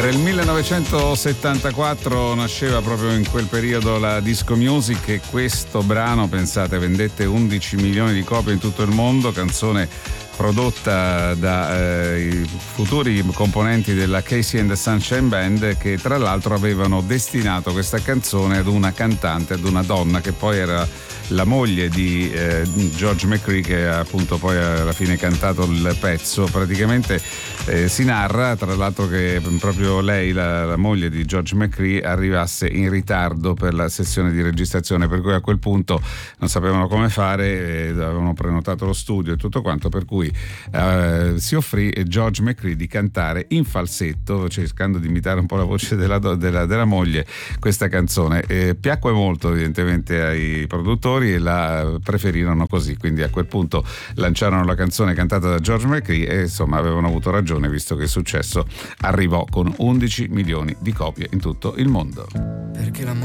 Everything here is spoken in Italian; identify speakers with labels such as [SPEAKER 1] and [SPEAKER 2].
[SPEAKER 1] Era il 1974, nasceva proprio in quel periodo la disco music e questo brano, pensate, vendette 11 milioni di copie in tutto il mondo, canzone prodotta dai futuri componenti della Casey and the Sunshine Band, che tra l'altro avevano destinato questa canzone ad una cantante, ad una donna che poi era la moglie di George McCrae, che appunto poi alla fine cantato il pezzo. Praticamente si narra tra l'altro che proprio lei, la moglie di George McCrae, arrivasse in ritardo per la sessione di registrazione, per cui a quel punto non sapevano come fare, avevano prenotato lo studio e tutto quanto, per cui si offrì George McCrae di cantare in falsetto, cercando di imitare un po' la voce della moglie, questa canzone. Piacque molto evidentemente ai produttori e la preferirono così, quindi a quel punto lanciarono la canzone cantata da George McCrae e insomma avevano avuto ragione, visto che il successo arrivò con 11 milioni di copie in tutto il mondo.
[SPEAKER 2] Perché